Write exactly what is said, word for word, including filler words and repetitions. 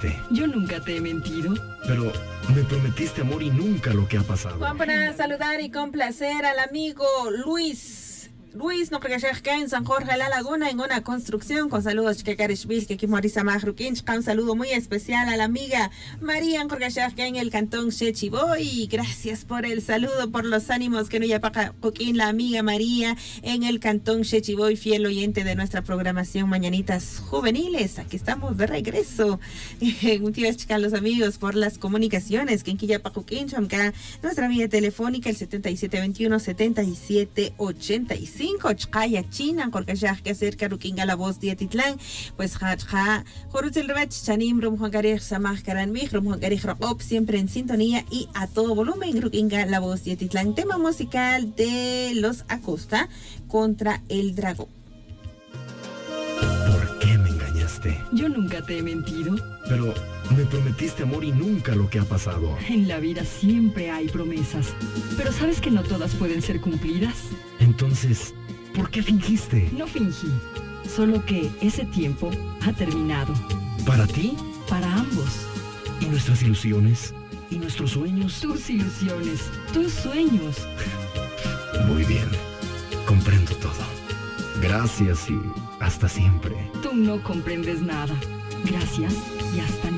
engañaste. Yo nunca te he mentido. Pero me prometiste amor y nunca lo que ha pasado. Juan, para saludar y complacer al amigo Luis. Luis, no creo que en San Jorge La Laguna en una construcción con saludos que Carishville, que Morisa Mahrukinch, un saludo muy especial a la amiga María en en el cantón Chechiboy. Gracias por el saludo, por los ánimos que no ya para la amiga María en el cantón Chechiboy, fiel oyente de nuestra programación Mañanitas Juveniles. Aquí estamos de regreso. Muchas chicas, los amigos, por las comunicaciones que en Quilla Pajuquincho, acá nuestra vía telefónica el setenta y siete veintiuno setenta y siete ochenta y cinco. Chaya China, porque ya que acerca Rukinga la voz de Titlán, pues ja ja, Jorutel Rach, Chanim, Rum Juangarij, Samaj Karanvij, Rum Juangarij Roop, siempre en sintonía y a todo volumen, Rukinga la voz de Titlán. Tema musical de Los Acosta contra el Dragón. ¿Por qué me engañaste? Yo nunca te he mentido. Pero me prometiste amor y nunca lo que ha pasado. En la vida siempre hay promesas, pero ¿sabes que no todas pueden ser cumplidas? Entonces, ¿por qué fingiste? No fingí, solo que ese tiempo ha terminado. ¿Para ti? Para ambos. ¿Y nuestras ilusiones? ¿Y nuestros sueños? Tus ilusiones, tus sueños. Muy bien, comprendo todo. Gracias y hasta siempre. Tú no comprendes nada. Gracias y hasta